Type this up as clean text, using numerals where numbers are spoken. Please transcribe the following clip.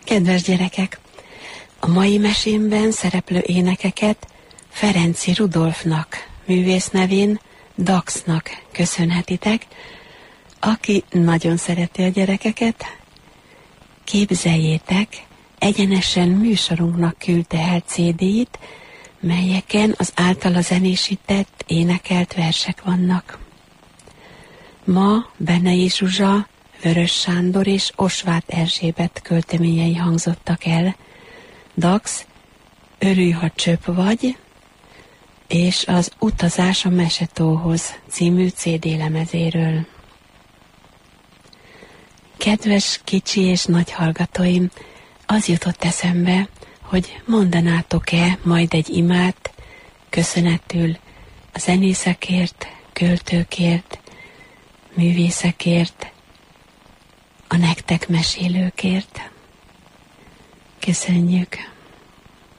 Kedves gyerekek, a mai mesémben szereplő énekeket Ferenczy Rudolfnak, művész nevén Daxnak köszönhetitek, aki nagyon szereti a gyerekeket. Képzeljétek, egyenesen műsorunknak küldte el CD-t, melyeken az általa zenésített, énekelt versek vannak. Ma Benei Zsuzsa, Vörös Sándor és Osváth Erzsébet költeményei hangzottak el. Dax, Örülj, ha csöpp vagy, és az Utazás a Mesetóhoz című CD lemezéről. Kedves kicsi és nagy hallgatóim, az jutott eszembe, hogy mondanátok-e majd egy imát köszönetül a zenészekért, költőkért, művészekért, a nektek mesélőkért. Köszönjük!